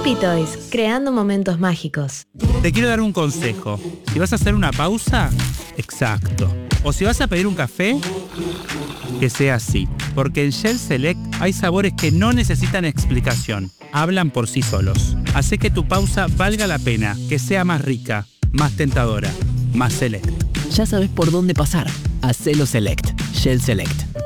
Happy Toys, creando momentos mágicos. Te quiero dar un consejo. Si vas a hacer una pausa, exacto. O si vas a pedir un café, que sea así. Porque en Shell Select hay sabores que no necesitan explicación. Hablan por sí solos. Hace que tu pausa valga la pena, que sea más rica, más tentadora, más select. Ya sabes por dónde pasar. Hacelo Select. Shell Select.